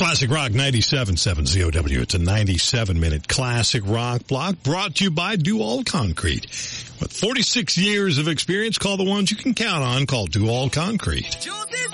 Classic Rock 97.7 ZOW. It's a 97-minute classic rock block brought to you by Do-All Concrete. With 46 years of experience, call the ones you can count on. Call Do-All Concrete.